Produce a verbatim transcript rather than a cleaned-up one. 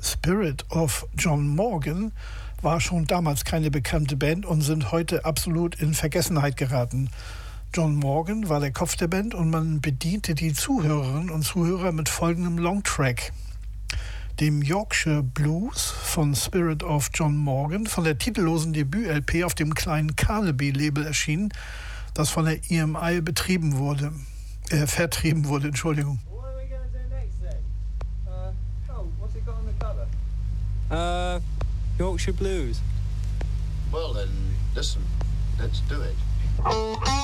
Spirit of John Morgan war schon damals keine bekannte Band und sind heute absolut in Vergessenheit geraten. John Morgan war der Kopf der Band und man bediente die Zuhörerinnen und Zuhörer mit folgendem Longtrack: dem Yorkshire Blues von Spirit of John Morgan, von der titellosen Debüt-L P auf dem kleinen Carnaby-Label erschienen, das von der E M I betrieben wurde, äh, vertrieben wurde, Entschuldigung. Uh, Yorkshire Blues. Well then, listen, let's do it.